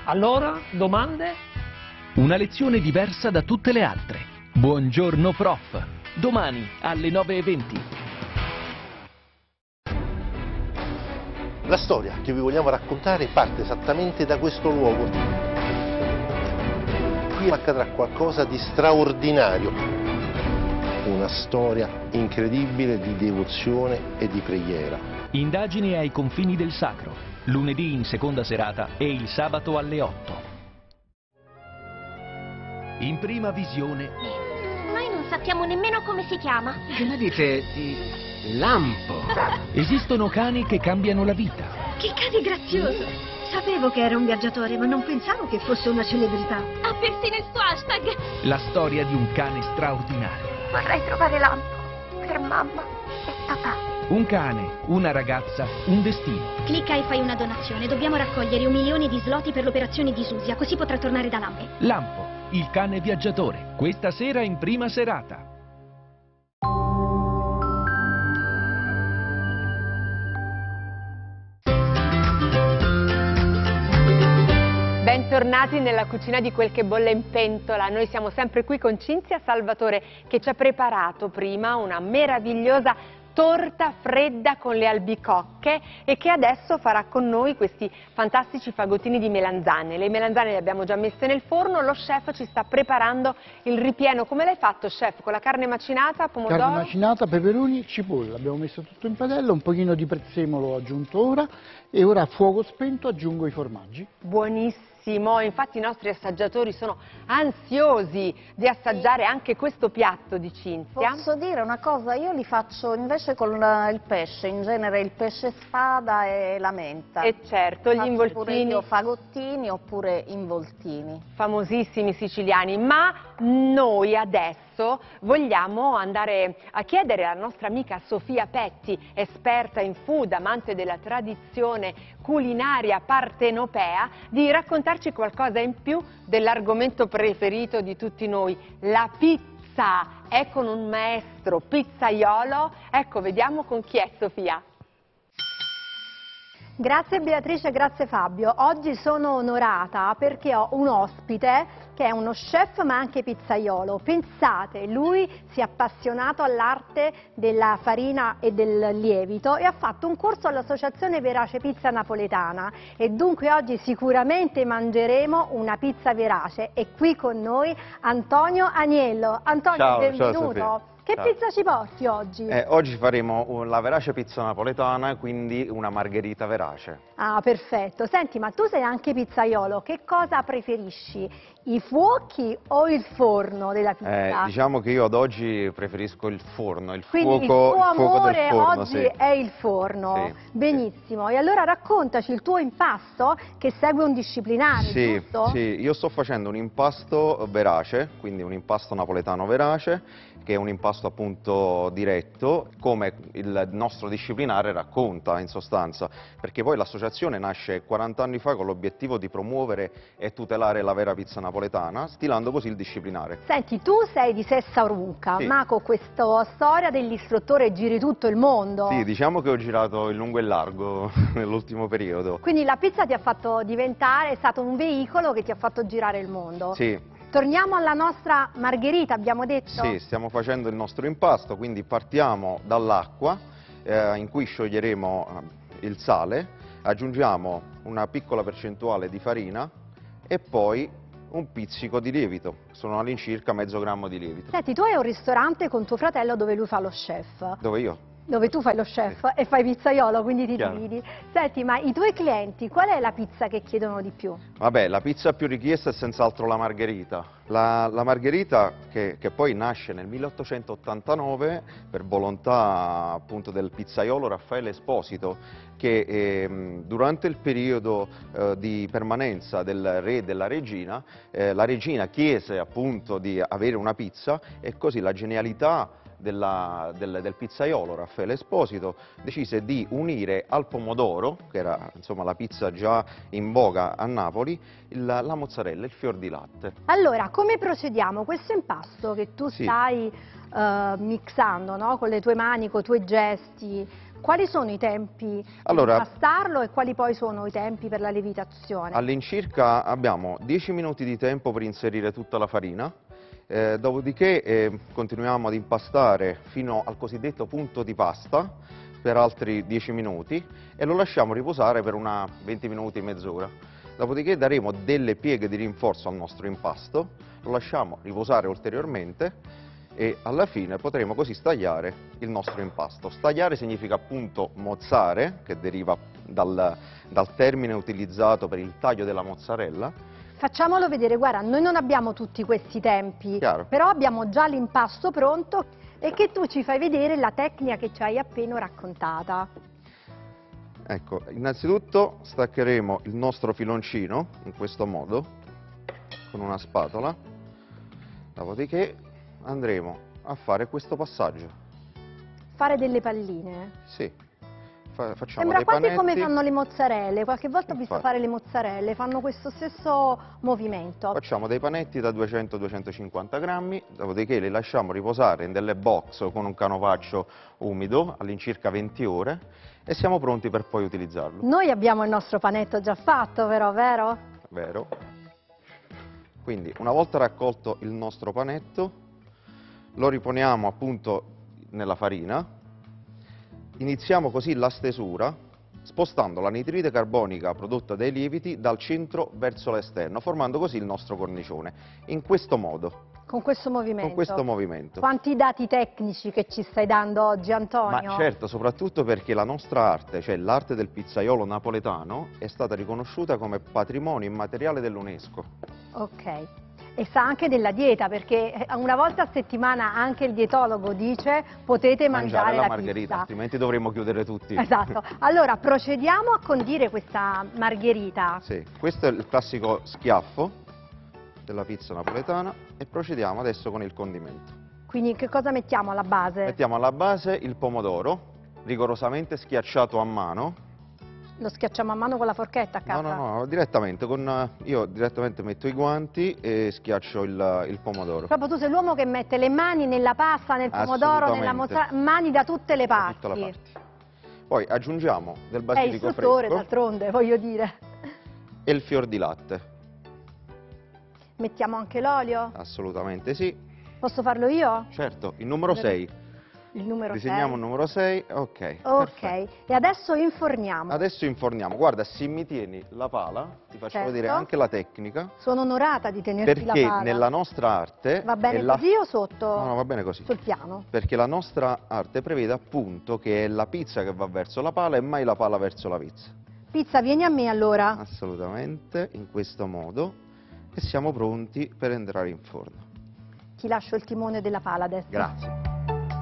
Allora, domande? Una lezione diversa da tutte le altre. Buongiorno prof. Domani alle 9:20. La storia che vi vogliamo raccontare parte esattamente da questo luogo. Qui accadrà qualcosa di straordinario. Una storia incredibile di devozione e di preghiera. Indagini ai confini del sacro. Lunedì in seconda serata e il sabato alle 8. In prima visione. Noi non sappiamo nemmeno come si chiama. Come dite, lampo. Esistono cani che cambiano la vita. Che cane grazioso! Sapevo che era un viaggiatore, ma non pensavo che fosse una celebrità. Ha persino il suo hashtag. La storia di un cane straordinario. Vorrei trovare Lampo per mamma e papà. Un cane, una ragazza, un destino. Clicca e fai una donazione. Dobbiamo raccogliere 1 milione di zloty per l'operazione di Susia, così potrà tornare da Lampo. Lampo, il cane viaggiatore. Questa sera in prima serata. Bentornati nella cucina di Quel che bolle in pentola. Noi siamo sempre qui con Cinzia Salvatore che ci ha preparato prima una meravigliosa torta fredda con le albicocche e che adesso farà con noi questi fantastici fagottini di melanzane. Le melanzane le abbiamo già messe nel forno, lo chef ci sta preparando il ripieno. Come l'hai fatto, chef? Con la carne macinata, pomodoro? Carne macinata, peperoni, cipolla. Abbiamo messo tutto in padella, un pochino di prezzemolo ho aggiunto ora e ora a fuoco spento aggiungo i formaggi. Buonissimo, infatti i nostri assaggiatori sono ansiosi di assaggiare anche questo piatto di Cinzia. Posso dire una cosa? Io li faccio invece con il pesce, in genere il pesce spada e la menta. E certo, gli Faccio involtini. pure io fagottini oppure involtini. Famosissimi siciliani, ma noi adesso vogliamo andare a chiedere alla nostra amica Sofia Petti, esperta in food, amante della tradizione culinaria partenopea, di raccontarci qualcosa in più dell'argomento preferito di tutti noi, la pizza. È con un maestro pizzaiolo. Ecco, vediamo con chi è Sofia. Grazie Beatrice, grazie Fabio. Oggi sono onorata perché ho un ospite che è uno chef ma anche pizzaiolo. Pensate, lui si è appassionato all'arte della farina e del lievito e ha fatto un corso all'Associazione Verace Pizza Napoletana e dunque oggi sicuramente mangeremo una pizza verace. E qui con noi Antonio Agnello. Antonio, ciao, benvenuto. Ciao, che ciao. pizza ci porti oggi? Oggi faremo la verace pizza napoletana, quindi una margherita verace. Ah, perfetto. Senti, ma tu sei anche pizzaiolo, che cosa preferisci? I fuochi o il forno della pizza? Diciamo che io ad oggi preferisco il forno, Quindi fuoco, il tuo fuoco amore del forno, oggi sì. è il forno. Sì, benissimo. E allora raccontaci il tuo impasto che segue un disciplinare, Sì, giusto? sì, io sto facendo un impasto verace, quindi un impasto napoletano verace, che è un impasto appunto diretto, come il nostro disciplinare racconta in sostanza, perché poi l'associazione nasce 40 anni fa con l'obiettivo di promuovere e tutelare la vera pizza napoletana, stilando così il disciplinare. Senti, tu sei di Sessa Urunca, Sì. ma con questa storia dell'istruttore giri tutto il mondo. Sì, diciamo che ho girato in lungo e largo nell'ultimo periodo. Quindi la pizza ti ha fatto diventare, è stato un veicolo che ti ha fatto girare il mondo. Sì. Torniamo alla nostra margherita, abbiamo detto? Sì, stiamo facendo il nostro impasto, quindi partiamo dall'acqua in cui scioglieremo il sale, aggiungiamo una piccola percentuale di farina e poi un pizzico di lievito, sono all'incirca mezzo grammo di lievito. Senti, tu hai un ristorante con tuo fratello dove lui fa lo chef. Dove io? Dove tu fai lo chef e fai pizzaiolo, quindi ti Chiaro. dividi. Senti, ma i tuoi clienti, qual è la pizza che chiedono di più? Vabbè, la pizza più richiesta è senz'altro la margherita. La margherita che poi nasce nel 1889 per volontà appunto del pizzaiolo Raffaele Esposito, che durante il periodo di permanenza del re e della regina, la regina chiese appunto di avere una pizza e così la genialità del pizzaiolo Raffaele Esposito decise di unire al pomodoro, che era insomma la pizza già in voga a Napoli, la mozzarella, il fior di latte. Allora, come procediamo? Questo impasto che tu Sì. stai mixando, no? Con le tue mani, con i tuoi gesti, Quali sono i tempi Allora, per impastarlo e quali poi sono i tempi per la lievitazione? all'incirca abbiamo 10 minuti di tempo per inserire tutta la farina, dopodiché continuiamo ad impastare fino al cosiddetto punto di pasta per altri 10 minuti e lo lasciamo riposare per una 20 minuti, mezz'ora. Dopodiché daremo delle pieghe di rinforzo al nostro impasto, lo lasciamo riposare ulteriormente e alla fine potremo così stagliare il nostro impasto. Stagliare significa appunto mozzare, che deriva dal termine utilizzato per il taglio della mozzarella. Facciamolo vedere, guarda, noi non abbiamo tutti questi tempi, Chiaro. però abbiamo già l'impasto pronto e che tu ci fai vedere la tecnica che ci hai appena raccontata. Ecco, innanzitutto staccheremo il nostro filoncino in questo modo, con una spatola, dopodiché andremo a fare questo passaggio. Fare delle palline. Sì, facciamo Sembra dei quasi panetti. come fanno le mozzarelle, qualche volta ho visto Infatti. fare le mozzarelle, fanno questo stesso movimento. Facciamo dei panetti da 200-250 grammi, dopodiché li lasciamo riposare in delle box con un canovaccio umido all'incirca 20 ore e siamo pronti per poi utilizzarlo. Noi abbiamo il nostro panetto già fatto, però, vero? Vero? Quindi una volta raccolto il nostro panetto lo riponiamo appunto nella farina, iniziamo così la stesura spostando l'anidride carbonica prodotta dai lieviti dal centro verso l'esterno, formando così il nostro cornicione, in questo modo, Con questo movimento. con questo movimento. Quanti dati tecnici che ci stai dando oggi, Antonio? Ma certo, soprattutto perché la nostra arte, cioè l'arte del pizzaiolo napoletano, è stata riconosciuta come patrimonio immateriale dell'UNESCO. Ok. E sa anche della dieta, perché una volta a settimana anche il dietologo dice potete mangiare la la margherita, pizza. altrimenti dovremmo chiudere tutti. Esatto. Allora, procediamo a condire questa margherita. Sì, questo è il classico schiaffo della pizza napoletana e procediamo adesso con il condimento. Quindi che cosa mettiamo alla base? Mettiamo alla base il pomodoro, rigorosamente schiacciato a mano. Lo schiacciamo a mano con la forchetta a casa? No, direttamente, io direttamente metto i guanti e schiaccio il pomodoro. Proprio tu sei l'uomo che mette le mani nella pasta, nel pomodoro, nella mozzarella, mani da tutte le Da parti. tutte le parti. Poi aggiungiamo del È basilico istruttore, fresco d'altronde, voglio dire. e il fior di latte. Mettiamo anche l'olio? Assolutamente sì. Posso farlo io? Certo, il numero 6. Il numero Disegniamo 6. il numero 6, ok. Ok, perfetto. e adesso inforniamo. Adesso inforniamo. Guarda, se mi tieni la pala, ti faccio Certo. vedere anche la tecnica. Sono onorata di tenerti la Perché pala. nella nostra arte... Va bene è la- così o sotto? No, va bene così. Sul piano? Perché la nostra arte prevede appunto che è la pizza che va verso la pala e mai la pala verso la pizza. Pizza, vieni a me allora. Assolutamente, in questo modo. E siamo pronti per entrare in forno. Ti lascio il timone della pala adesso. Grazie.